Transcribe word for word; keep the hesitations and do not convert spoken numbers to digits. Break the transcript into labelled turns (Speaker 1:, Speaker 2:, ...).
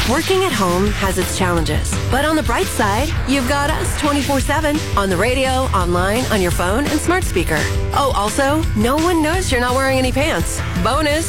Speaker 1: Working at home has its challenges, but on the bright side, you've got us twenty-four seven on the radio, online, on your phone, and smart speaker. Oh, also, no one knows you're not wearing any pants. Bonus!